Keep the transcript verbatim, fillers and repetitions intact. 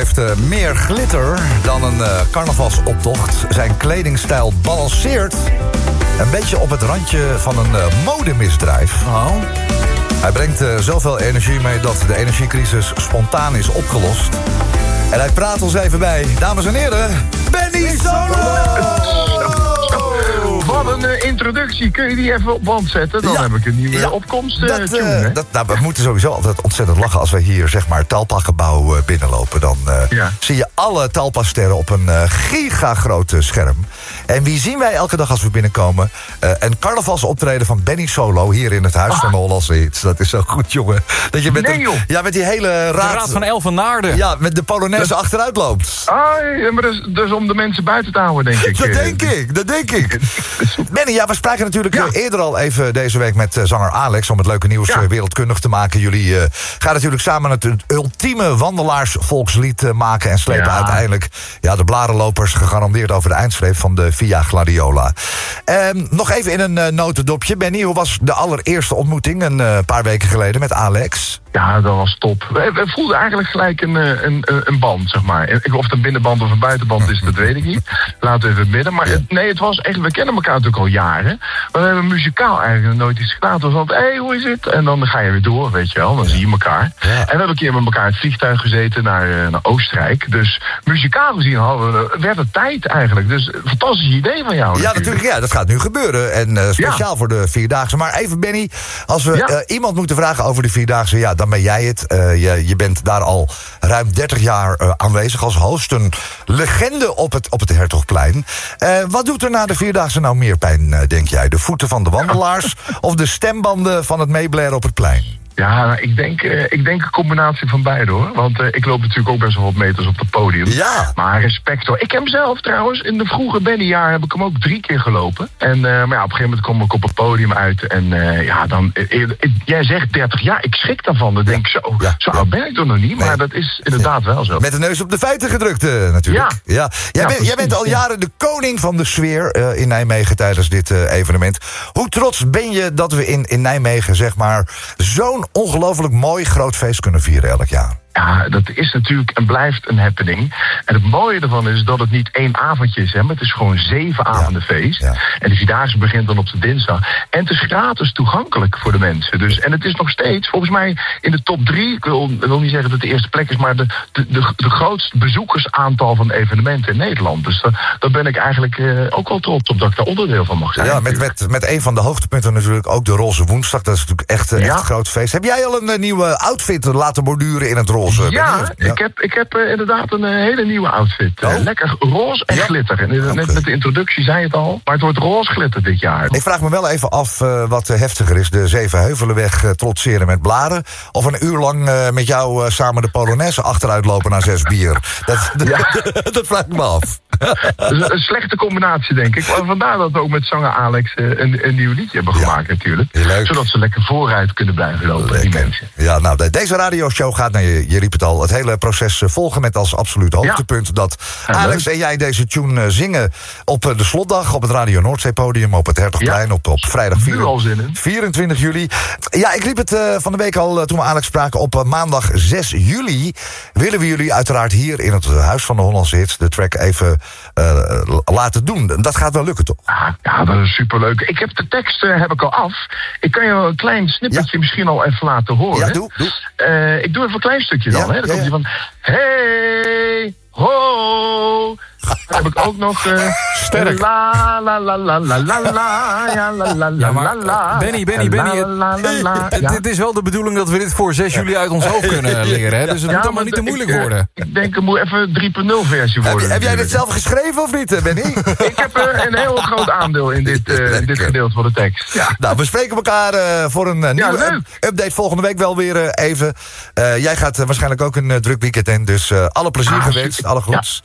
heeft uh, meer glitter dan een uh, carnavalsoptocht. Zijn kledingstijl balanceert een beetje op het randje van een uh, modemisdrijf. Oh. Hij brengt uh, zoveel energie mee dat de energiecrisis spontaan is opgelost. En hij praat ons even bij. Dames en heren, Benny Solo! Wat een uh, introductie. Kun je die even op band zetten? Dan ja, heb ik een nieuwe ja, opkomst. Uh, dat, tune, uh, dat, nou, we moeten sowieso altijd ontzettend lachen als we hier zeg maar Talpa-gebouw uh, binnenlopen. Dan uh, ja. zie je alle Talpa-sterren op een uh, gigagroot uh, scherm. En wie zien wij elke dag als we binnenkomen? Uh, een carnavalsoptreden van Benny Solo hier in het Huis ah. van de Hollandse Hits. Dat is zo goed, jongen. Dat je met, nee, een, ja, met die hele raad... De raad van Elf van Naarden. Ja, met de Polonaise dat... achteruit loopt. Ah, ja, maar dat is, dat is om de mensen buiten te houden, denk ik. Dat denk ik, dat denk ik. Benny, ja, we spraken natuurlijk ja. eerder al even deze week met uh, zanger Alex om het leuke nieuws ja. wereldkundig te maken. Jullie uh, gaan natuurlijk samen het, het ultieme wandelaarsvolkslied uh, maken en slepen ja. uiteindelijk ja, de blarenlopers gegarandeerd over de eindstreep van de Via Gladiola. Um, nog even in een uh, notendopje. Benny, hoe was de allereerste ontmoeting een uh, paar weken geleden met Alex? Ja, dat was top. We, we voelden eigenlijk gelijk een, een, een band, zeg maar. Of het een binnenband of een buitenband is, dat weet ik niet. Laten we even het midden. Maar het, nee, het was echt, we kennen elkaar natuurlijk al jaren. Maar we hebben muzikaal eigenlijk nooit iets gedaan. Het was altijd, hé, hey, hoe is het? En dan ga je weer door, weet je wel. Dan zie je elkaar. Ja. En we hebben een keer met elkaar in het vliegtuig gezeten naar, naar Oostenrijk. Dus muzikaal gezien hadden we, werd het tijd eigenlijk. Dus een fantastisch idee van jou. Ja, natuurlijk. natuurlijk ja, dat gaat nu gebeuren. En uh, speciaal ja. voor de Vierdaagse. Maar even, Benny, als we ja. uh, iemand moeten vragen over de Vierdaagse, ja, dan ben jij het. Uh, je, je bent daar al ruim dertig jaar uh, aanwezig als host. Een legende op het, op het Hertogplein. Uh, wat doet er na de Vierdaagse nou meer pijn, uh, denk jij? De voeten van de wandelaars of de stembanden van het meeblaren op het plein? Ja, ik denk, uh, ik denk een combinatie van beide, hoor. Want uh, ik loop natuurlijk ook best wel wat meters op het podium. Ja. Maar respect, hoor. Ik heb hem zelf trouwens, in de vroege Benny-jaar heb ik hem ook drie keer gelopen. En uh, maar ja, op een gegeven moment kom ik op het podium uit. En uh, ja, dan... Uh, uh, jij zegt dertig jaar, ik schrik daarvan. Dan denk ik zo, ja. zo oud ben ik toch nog niet. Nee. Maar dat is inderdaad ja. wel zo. Met de neus op de feiten gedrukt, uh, natuurlijk. Ja. ja. Jij, ja, ben, jij bent al jaren de koning van de sfeer uh, in Nijmegen tijdens dit uh, evenement. Hoe trots ben je dat we in, in Nijmegen, zeg maar, zo'n ongelooflijk mooi groot feest kunnen vieren elk jaar? Ja, dat is natuurlijk en blijft een happening. En het mooie ervan is dat het niet één avondje is, hè, maar het is gewoon zeven avonden ja. feest. Ja. En de Vierdaagse begint dan op de dinsdag. En het is gratis toegankelijk voor de mensen. Dus, en het is nog steeds, volgens mij, in de top drie... ik wil, ik wil niet zeggen dat het de eerste plek is, maar de, de, de, de grootste bezoekersaantal van evenementen in Nederland. Dus daar, daar ben ik eigenlijk uh, ook wel trots op dat ik daar onderdeel van mag zijn. Ja, met, met, met een van de hoogtepunten natuurlijk ook de Roze Woensdag. Dat is natuurlijk echt, uh, ja. echt een groot feest. Heb jij al een uh, nieuwe outfit laten borduren in het roze? Ja, ja, ik heb, ik heb uh, inderdaad een uh, hele nieuwe outfit. Uh, oh. Lekker roze en ja. glitter. En, uh, okay. Net met de introductie zei het al, maar het wordt roze glitter dit jaar. Ik vraag me wel even af uh, wat uh, heftiger is. De Zevenheuvelenweg uh, trotseren met blaren. Of een uur lang uh, met jou uh, samen de Polonaise achteruit lopen naar zes bier. Dat, ja. dat vraag ik me af. Dat is een slechte combinatie, denk ik. Maar vandaar dat we ook met zanger Alex uh, een, een nieuw liedje hebben ja. gemaakt natuurlijk. Zodat ze lekker vooruit kunnen blijven lopen, lekker. Die mensen. Ja, nou, de, deze radioshow gaat, nou, je, je riep het al, het hele proces uh, volgen met als absoluut hoogtepunt ja. dat ja, Alex leuk. en jij deze tune uh, zingen op uh, de slotdag op het Radio Noordzee-podium op het Hertogplein ja. op, op vrijdag vierentwintig juli. Ja, ik riep het uh, van de week al uh, toen we Alex spraken op uh, maandag zes juli. Willen we jullie uiteraard hier in het uh, Huis van de Hollandse Hits de track even uh, laten doen. Dat gaat wel lukken, toch? Ja, ja, dat is superleuk. Ik heb de tekst uh, heb ik al af. Ik kan je een klein snippetje ja. misschien al even laten horen. Ja, doe. doe. Uh, ik doe even een klein stukje dan. Ja, hè. Dan ja, komt hij ja. van... Hey, ho... Dan heb ik ook nog... Uh, Sterk. La, la, la, la, la, la, la, ja, la, la, ja, la, la. Benny, Benny, Benny. Het, la, la, la, ja. het is wel de bedoeling dat we dit voor zes juli uit ons hoofd kunnen leren. Hè? Dus het ja, moet allemaal niet te moeilijk ik, worden. Ik denk, het moet even drie punt nul versie worden. Heb, heb jij dit zelf geschreven of niet, Benny? Ik heb uh, een heel groot aandeel in dit, uh, in dit gedeelte van de tekst. Ja. Nou, we spreken elkaar uh, voor een uh, nieuwe ja, up- update volgende week wel weer uh, even. Uh, jij gaat uh, waarschijnlijk ook een uh, druk weekend in. Dus uh, alle plezier ah, gewenst, alle goeds. Ja.